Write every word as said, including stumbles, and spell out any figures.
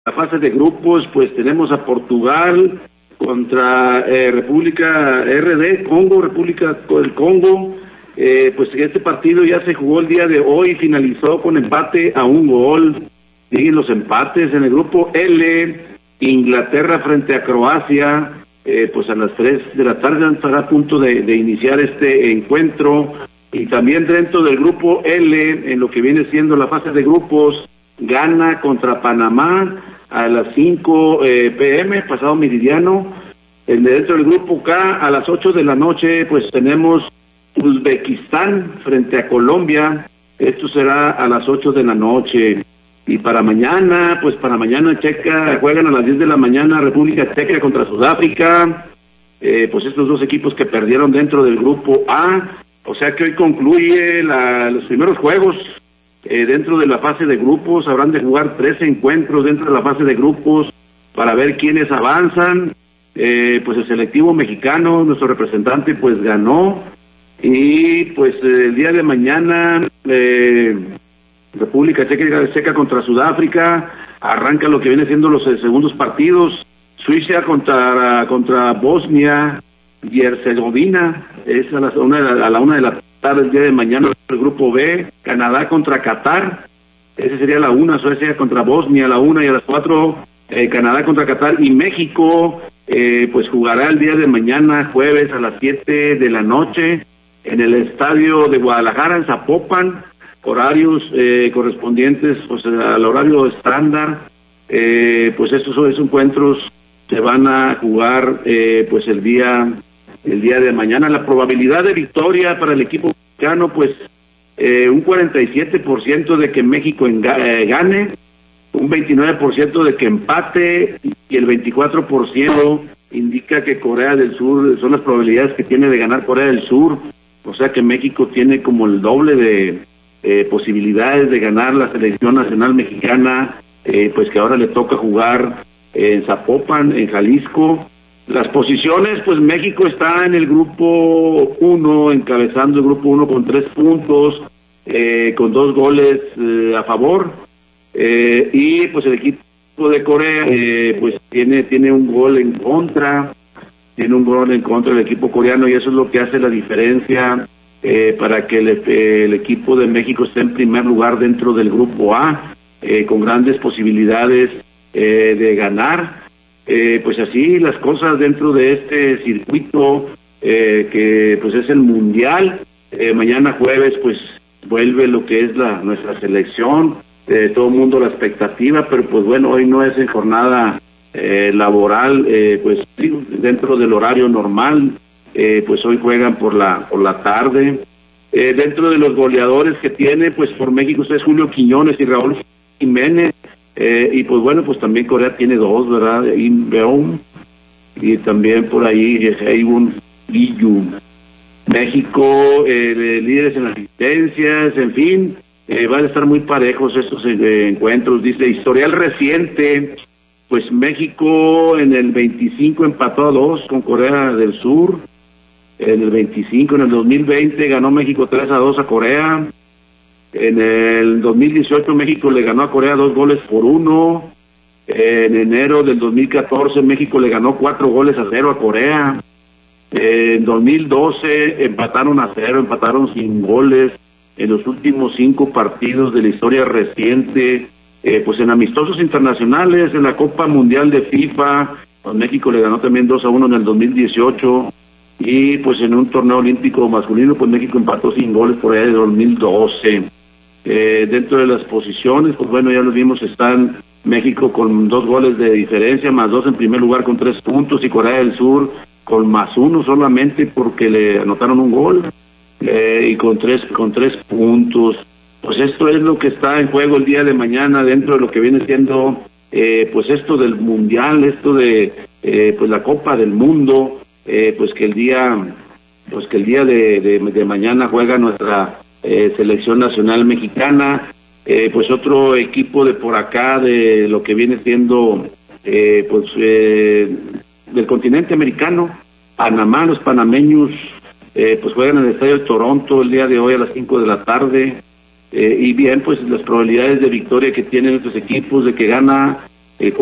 la fase de grupos, pues tenemos a Portugal contra eh, República R D, Congo, República del Congo. Eh, pues este partido ya se jugó el día de hoy, finalizó con empate a un gol. Siguen los empates en el grupo L, Inglaterra frente a Croacia, eh, pues a las tres de la tarde estará a punto de, de iniciar este encuentro. Y también dentro del grupo L, en lo que viene siendo la fase de grupos, Ghana contra Panamá a las cinco eh, p m, pasado meridiano. El de dentro del grupo K, a las ocho de la noche, pues tenemos Uzbekistán frente a Colombia. Esto será a las ocho de la noche. Y para mañana, pues para mañana Checa, juegan a las diez de la mañana República Checa contra Sudáfrica. Eh, pues estos dos equipos que perdieron dentro del grupo A. O sea que hoy concluye la, los primeros juegos eh, dentro de la fase de grupos. Habrán de jugar tres encuentros dentro de la fase de grupos para ver quiénes avanzan. Eh, pues el selectivo mexicano, nuestro representante, pues ganó. Y pues eh, el día de mañana eh, República Checa, Checa contra Sudáfrica, arranca lo que viene siendo los eh, segundos partidos. Suiza contra contra Bosnia y Herzegovina, es a, las una de la, a la una de la tarde el día de mañana. El grupo B, Canadá contra Qatar, ese sería la una. Suecia contra Bosnia a la una, y a las cuatro eh, Canadá contra Qatar. Y México eh, pues jugará el día de mañana, jueves, a las siete de la noche en el estadio de Guadalajara, en Zapopan, horarios eh, correspondientes pues al horario estándar. Eh, pues estos, estos encuentros se van a jugar eh, pues el día el día de mañana. La probabilidad de victoria para el equipo mexicano, pues eh, un cuarenta y siete por ciento de que México enga, eh, gane, un veintinueve por ciento de que empate, y el veinticuatro por ciento indica que Corea del Sur, son las probabilidades que tiene de ganar Corea del Sur. O sea que México tiene como el doble de eh, posibilidades de ganar la selección nacional mexicana, eh, pues que ahora le toca jugar en Zapopan, en Jalisco. Las posiciones, pues México está en el grupo uno, encabezando el grupo uno con tres puntos, eh, con dos goles eh, a favor, eh, y pues el equipo de Corea eh, pues tiene tiene un gol en contra, tiene un gol en contra del equipo coreano, y eso es lo que hace la diferencia eh, para que el, el equipo de México esté en primer lugar dentro del grupo A, eh, con grandes posibilidades eh, de ganar. Eh, pues así las cosas dentro de este circuito eh, que pues es el mundial. Eh, mañana jueves pues vuelve lo que es la nuestra selección, eh, todo el mundo la expectativa, pero pues bueno, hoy no es en jornada eh, laboral, eh, pues sí, dentro del horario normal, eh, pues hoy juegan por la por la tarde. Eh, dentro de los goleadores que tiene, pues por México es Julio Quiñones y Raúl Jiménez. Eh, y pues bueno, pues también Corea tiene dos, ¿verdad? Inbeom, y también por ahí Heiun Liyu. México, eh, líderes en asistencias, en fin, eh, van a estar muy parejos estos eh, encuentros. Dice, historial reciente, pues México en el veinticinco empató a dos con Corea del Sur, en el veinticinco, en el dos mil veinte ganó México tres a dos a Corea. En el dos mil dieciocho México le ganó a Corea dos goles por uno. En enero del dos mil catorce México le ganó cuatro goles a cero a Corea. En dos mil doce empataron a cero, empataron sin goles en los últimos cinco partidos de la historia reciente. Eh, pues en amistosos internacionales, en la Copa Mundial de FIFA, pues México le ganó también dos a uno en el dos mil dieciocho. Y pues en un torneo olímpico masculino, pues México empató sin goles por allá de dos mil doce. Eh, dentro de las posiciones, pues bueno, ya lo vimos, están México con dos goles de diferencia, más dos en primer lugar con tres puntos, y Corea del Sur con más uno solamente porque le anotaron un gol, eh, y con tres con tres puntos. Pues esto es lo que está en juego el día de mañana dentro de lo que viene siendo eh, pues esto del mundial, esto de eh, pues la Copa del Mundo, eh, pues que el día pues que el día de, de, de mañana juega nuestra Eh, selección nacional mexicana, eh, pues otro equipo de por acá, de lo que viene siendo eh, pues eh, del continente americano, Panamá. Los panameños eh, pues juegan en el estadio de Toronto el día de hoy a las cinco de la tarde, eh, y bien, pues las probabilidades de victoria que tienen estos equipos, de que gana